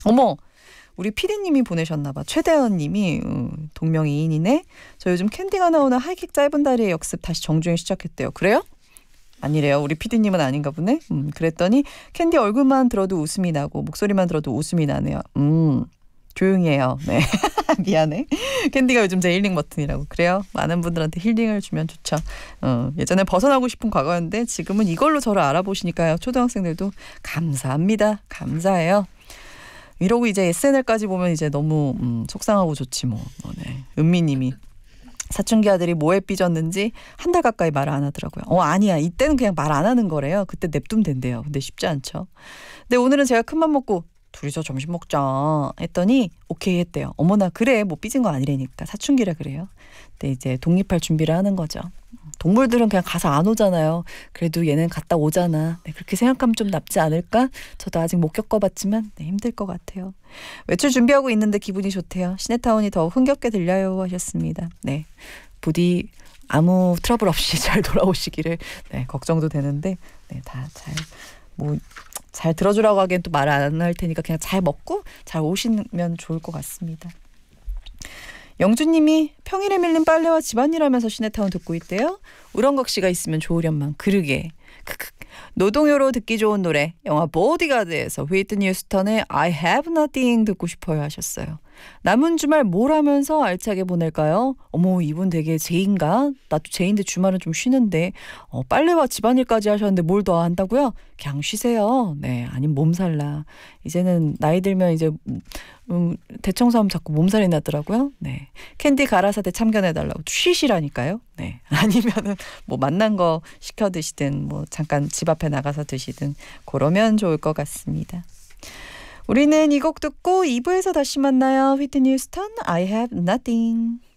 어머, 우리 피디님이 보내셨나봐. 최대현님이 동명이인이네. 저 요즘 캔디가 나오는 하이킥 짧은 다리의 역습 다시 정주행 시작했대요. 그래요? 아니래요. 우리 피디님은 아닌가 보네. 그랬더니 캔디 얼굴만 들어도 웃음이 나고 목소리만 들어도 웃음이 나네요. 조용히 해요. 네. 미안해. 캔디가 요즘 제 힐링 버튼이라고. 그래요. 많은 분들한테 힐링을 주면 좋죠. 예전에 벗어나고 싶은 과거였는데 지금은 이걸로 저를 알아보시니까요. 초등학생들도 감사합니다. 감사해요. 이러고 이제 SNL까지 보면 이제 너무 속상하고 좋지 뭐. 네. 은미님이 사춘기 아들이 뭐에 삐졌는지 한 달 가까이 말을 안 하더라고요. 아니야. 이때는 그냥 말 안 하는 거래요. 그때 냅두면 된대요. 근데 쉽지 않죠. 근데 오늘은 제가 큰맘 먹고 둘이서 점심 먹자 했더니 오케이 했대요. 어머나 그래 뭐 삐진 거 아니라니까. 사춘기라 그래요. 근데 이제 독립할 준비를 하는 거죠. 동물들은 그냥 가서 안 오잖아요. 그래도 얘는 갔다 오잖아. 네, 그렇게 생각하면 좀 낫지 않을까? 저도 아직 못 겪어봤지만 네, 힘들 것 같아요. 외출 준비하고 있는데 기분이 좋대요. 시내타운이 더 흥겹게 들려요 하셨습니다. 네, 부디 아무 트러블 없이 잘 돌아오시기를 네, 걱정도 되는데 네, 다 잘 들어주라고 하기엔 또 말 안 할 테니까 그냥 잘 먹고 잘 오시면 좋을 것 같습니다. 영주님이 평일에 밀린 빨래와 집안일 하면서 시내타운 듣고 있대요. 우렁각 씨가 있으면 좋으련만 그러게. 노동요로 듣기 좋은 노래 영화 보디가드에서 휘트니 휴스턴의 I have nothing 듣고 싶어요 하셨어요. 남은 주말 뭘 하면서 알차게 보낼까요? 어머 이분 되게 제인가? 나도 제인데 주말은 좀 쉬는데 빨래와 집안일까지 하셨는데 뭘 더 한다고요? 그냥 쉬세요. 네, 아니면 몸살나. 이제는 나이 들면 이제 대청소하면 자꾸 몸살이 나더라고요. 네, 캔디 가라사대 참견해달라고 쉬시라니까요. 네, 아니면은 뭐 맛난 거 시켜 드시든 뭐 잠깐 집 앞에 나가서 드시든 그러면 좋을 것 같습니다. 우리는 이 곡 듣고 2부에서 다시 만나요. 휘트니 휴스턴 I have nothing.